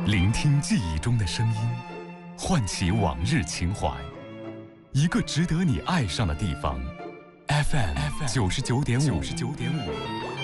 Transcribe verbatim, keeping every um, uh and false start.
聆听记忆中的声音，唤起往日情怀。一个值得你爱上的地方 ，F M 九十九点五。九十九点五。